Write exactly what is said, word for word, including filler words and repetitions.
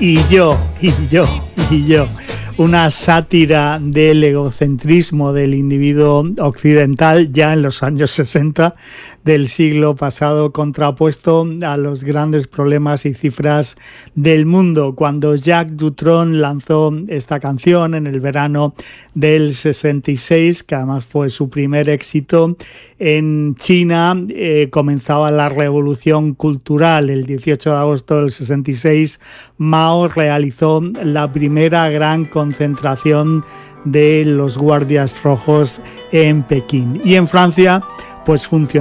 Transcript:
y yo, y yo, y yo. Una sátira del egocentrismo del individuo occidental ya en los años sesenta del siglo pasado, contrapuesto a los grandes problemas y cifras del mundo. Cuando Jacques Dutronc lanzó esta canción en el verano del sesenta y seis, que además fue su primer éxito, en China eh, comenzaba la revolución cultural. El dieciocho de agosto del sesenta y seis, Mao realizó la primera gran concentración de los guardias rojos en Pekín. Y en Francia, pues funcionó